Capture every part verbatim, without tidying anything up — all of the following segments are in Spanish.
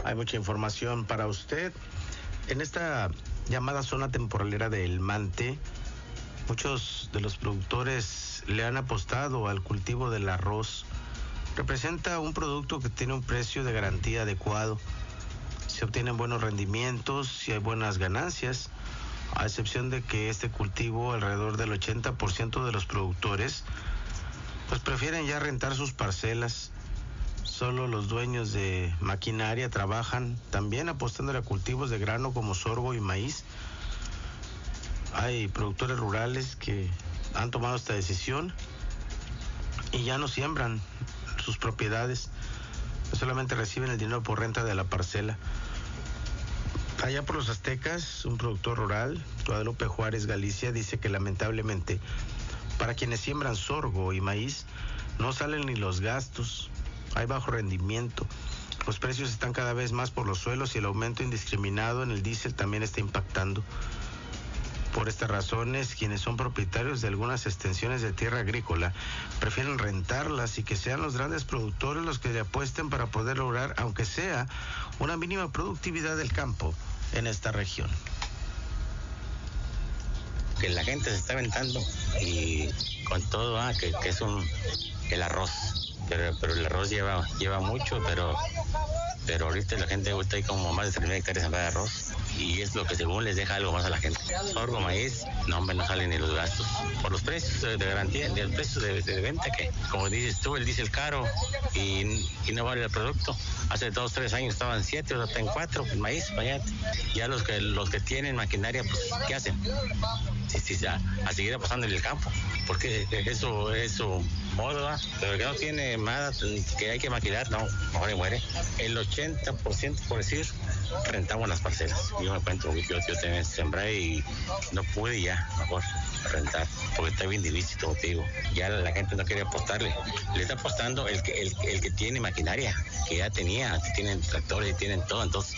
Hay mucha información para usted. En esta llamada zona temporalera del Mante, muchos de los productores le han apostado al cultivo del arroz. Representa un producto que tiene un precio de garantía adecuado. Se obtienen buenos rendimientos y hay buenas ganancias, a excepción de que este cultivo, alrededor del ochenta por ciento de los productores, pues prefieren ya rentar sus parcelas. Solo los dueños de maquinaria trabajan también apostándole a cultivos de grano como sorgo y maíz. Hay productores rurales que han tomado esta decisión y ya no siembran sus propiedades, solamente reciben el dinero por renta de la parcela. Allá por los Aztecas, un productor rural, Guadalupe Juárez, Galicia, dice que lamentablemente para quienes siembran sorgo y maíz no salen ni los gastos, hay bajo rendimiento, los precios están cada vez más por los suelos y el aumento indiscriminado en el diésel también está impactando. Por estas razones, quienes son propietarios de algunas extensiones de tierra agrícola prefieren rentarlas y que sean los grandes productores los que le apuesten para poder lograr, aunque sea, una mínima productividad del campo en esta región. Que la gente se está aventando y con todo, ah, que, que es un el arroz, pero, pero el arroz lleva lleva mucho, pero pero ahorita la gente ahorita hay como más de tres mil hectáreas de arroz y es lo que según les deja algo más a la gente. Sorgo, maíz, no, hombre, no salen ni los gastos. Por los precios de garantía, de los precios de, de venta, que como dices tú, el diésel caro y, y no vale el producto. Hace dos, tres años estaban siete, ahora están cuatro, el maíz, vaya. Ya los que los que tienen maquinaria, pues, ¿qué hacen? Sí, sí, a, a seguir apostando en el campo, porque eso es su modo, ¿verdad? Pero el que no tiene nada que hay que maquilar, no, mejor muere. El ochenta por ciento, por decir, rentamos las parcelas. Yo me cuento, yo, yo también sembré y no pude ya, mejor rentar, porque está bien difícil, como te digo. Ya la gente no quiere apostarle. Le está apostando el que, el, el que tiene maquinaria, que ya tenía, que tienen tractores y tienen todo, entonces.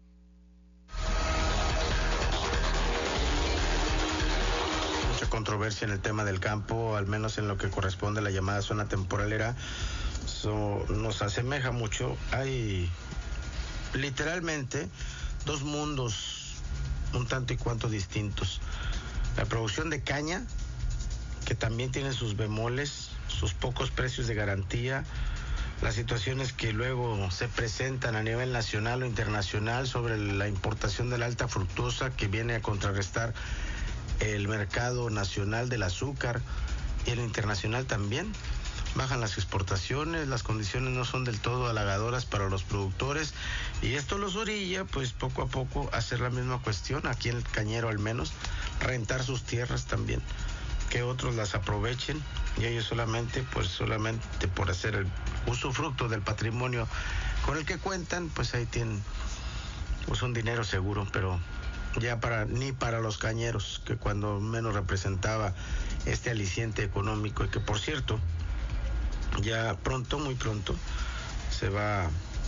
Controversia en el tema del campo, al menos en lo que corresponde a la llamada zona temporalera, so, nos asemeja mucho. Hay literalmente dos mundos un tanto y cuanto distintos. La producción de caña, que también tiene sus bemoles, sus pocos precios de garantía, las situaciones que luego se presentan a nivel nacional o internacional sobre la importación de la alta fructosa, que viene a contrarrestar el mercado nacional del azúcar y el internacional también. Bajan las exportaciones, las condiciones no son del todo halagadoras para los productores y esto los orilla pues poco a poco a hacer la misma cuestión, aquí en el Cañero al menos, rentar sus tierras también, que otros las aprovechen y ellos solamente pues solamente por hacer el usufructo del patrimonio con el que cuentan, pues ahí tienen pues un dinero seguro, pero ya para ni para los cañeros, que cuando menos representaba este aliciente económico, y que por cierto ya pronto, muy pronto se va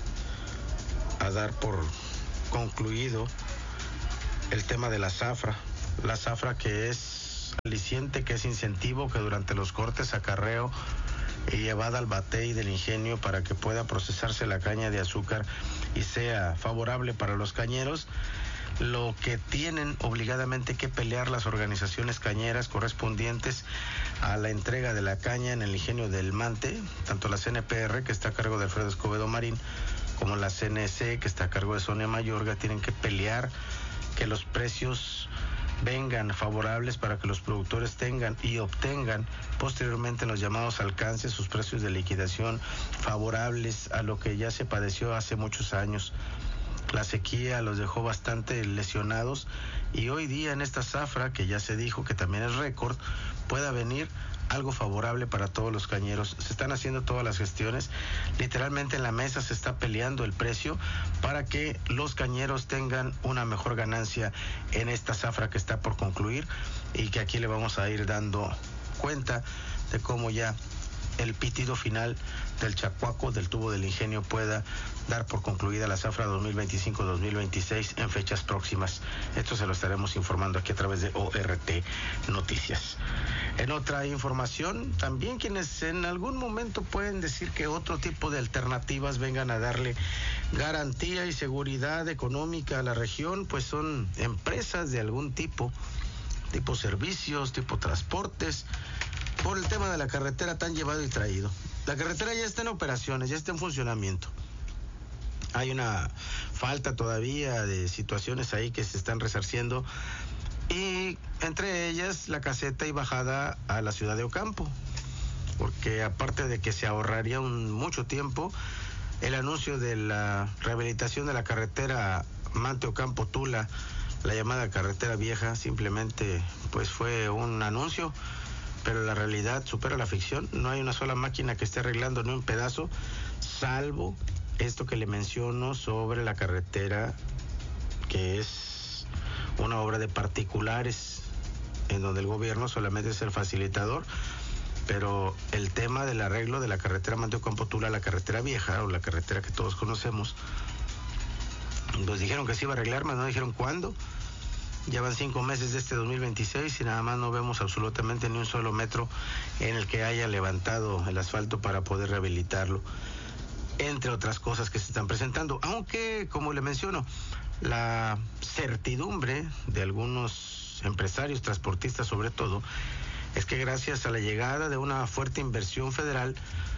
a dar por concluido el tema de la zafra, la zafra que es aliciente, que es incentivo, que durante los cortes, acarreo y llevada al batey del ingenio para que pueda procesarse la caña de azúcar y sea favorable para los cañeros. Lo que tienen obligadamente que pelear las organizaciones cañeras correspondientes a la entrega de la caña en el ingenio del Mante, tanto la C N P R, que está a cargo de Alfredo Escobedo Marín, como la C N C, que está a cargo de Sonia Mayorga, tienen que pelear que los precios vengan favorables para que los productores tengan y obtengan posteriormente en los llamados alcances sus precios de liquidación favorables a lo que ya se padeció hace muchos años. La sequía los dejó bastante lesionados y hoy día en esta zafra, que ya se dijo que también es récord, pueda venir algo favorable para todos los cañeros. Se están haciendo todas las gestiones, literalmente en la mesa se está peleando el precio para que los cañeros tengan una mejor ganancia en esta zafra que está por concluir y que aquí le vamos a ir dando cuenta de cómo ya el pitido final del Chacuaco, del tubo del ingenio, pueda dar por concluida la zafra dos mil veinticinco dos mil veintiséis en fechas próximas. Esto se lo estaremos informando aquí a través de O R T Noticias. En otra información, también quienes en algún momento pueden decir que otro tipo de alternativas vengan a darle garantía y seguridad económica a la región, pues son empresas de algún tipo, tipo servicios, tipo transportes, por el tema de la carretera tan llevado y traído. La carretera ya está en operaciones, ya está en funcionamiento. Hay una falta todavía de situaciones ahí que se están resarciendo, y entre ellas la caseta y bajada a la ciudad de Ocampo, porque aparte de que se ahorraría un mucho tiempo, el anuncio de la rehabilitación de la carretera Mante-Ocampo-Tula, la llamada carretera vieja, simplemente pues fue un anuncio, pero la realidad supera la ficción. No hay una sola máquina que esté arreglando ni un pedazo, salvo esto que le menciono sobre la carretera, que es una obra de particulares, en donde el gobierno solamente es el facilitador, pero el tema del arreglo de la carretera Mante-Ocampo-Tula, la carretera vieja, o la carretera que todos conocemos, pues dijeron que se iba a arreglar, mas no dijeron cuándo. Ya van cinco meses de este dos mil veintiséis y nada más no vemos absolutamente ni un solo metro en el que haya levantado el asfalto para poder rehabilitarlo, entre otras cosas que se están presentando. Aunque, como le menciono, la certidumbre de algunos empresarios, transportistas sobre todo, es que gracias a la llegada de una fuerte inversión federal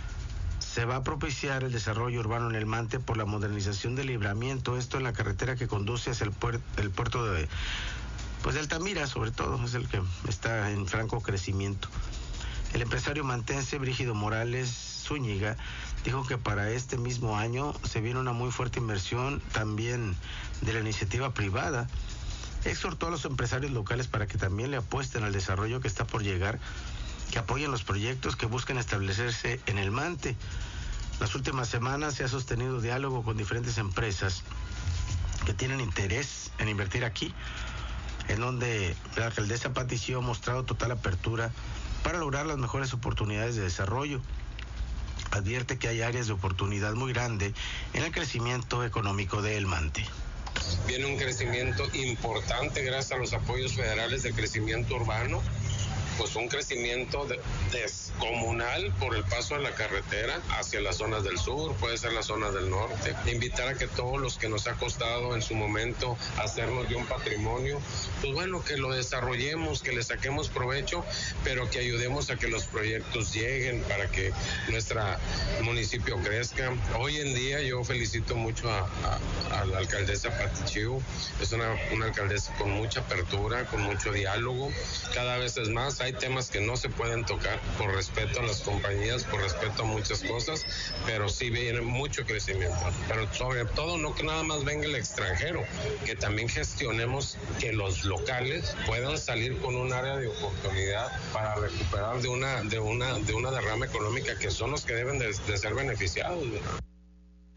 se va a propiciar el desarrollo urbano en el Mante por la modernización del libramiento, esto en la carretera que conduce hacia el, puer el puerto de, pues de Altamira, sobre todo, es el que está en franco crecimiento. El empresario mantense Brígido Morales Zúñiga dijo que para este mismo año se viene una muy fuerte inversión también de la iniciativa privada. Exhortó a los empresarios locales para que también le apuesten al desarrollo que está por llegar, que apoyen los proyectos que busquen establecerse en el Mante. Las últimas semanas se ha sostenido diálogo con diferentes empresas que tienen interés en invertir aquí, en donde la alcaldesa Pati Chio ha mostrado total apertura para lograr las mejores oportunidades de desarrollo. Advierte que hay áreas de oportunidad muy grande en el crecimiento económico de El Mante. Viene un crecimiento importante gracias a los apoyos federales de crecimiento urbano, pues un crecimiento de, descomunal por el paso de la carretera hacia las zonas del sur, puede ser las zonas del norte. Invitar a que todos los que nos ha costado en su momento hacernos de un patrimonio, pues bueno, que lo desarrollemos, que le saquemos provecho, pero que ayudemos a que los proyectos lleguen para que nuestro municipio crezca. Hoy en día yo felicito mucho a, a, a la alcaldesa Pati Chio, es una, una alcaldesa con mucha apertura, con mucho diálogo, cada vez es más. Hay temas que no se pueden tocar por respeto a las compañías, por respeto a muchas cosas, pero sí viene mucho crecimiento. Pero sobre todo no que nada más venga el extranjero, que también gestionemos que los locales puedan salir con un área de oportunidad para recuperar de una, de una, de una derrama económica, que son los que deben de, de ser beneficiados, ¿verdad?